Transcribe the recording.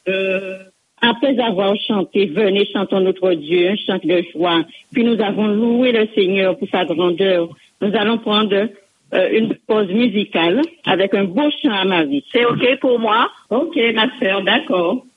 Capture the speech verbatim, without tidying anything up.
Euh, après avoir chanté, venez chantons notre Dieu, un chant de joie, puis nous avons loué le Seigneur pour sa grandeur. Nous allons prendre euh, une pause musicale avec un beau chant à Marie. C'est OK pour moi? OK, ma sœur, d'accord.